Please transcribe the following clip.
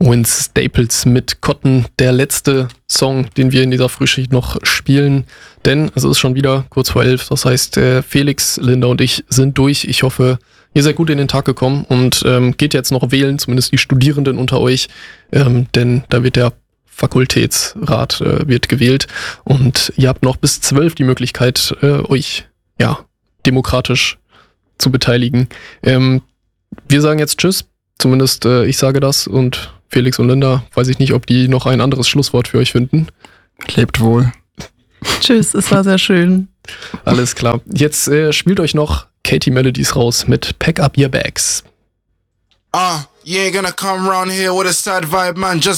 Vince Staples mit Cotton, der letzte Song, den wir in dieser Frühschicht noch spielen. Denn es ist schon wieder kurz vor 11. Das heißt, Felix, Linda und ich sind durch. Ich hoffe, ihr seid gut in den Tag gekommen und geht jetzt noch wählen, zumindest die Studierenden unter euch. Denn da wird der Fakultätsrat wird gewählt. Und ihr habt noch bis 12 die Möglichkeit, euch demokratisch zu beteiligen. Wir sagen jetzt Tschüss. Zumindest ich sage das und Felix und Linda, weiß ich nicht, ob die noch ein anderes Schlusswort für euch finden. Lebt wohl. Tschüss, es war sehr schön. Alles klar. Jetzt spielt euch noch Katie Melodies raus mit Pack Up Your Bags. You ain't gonna come round here with a sad vibe, man. Just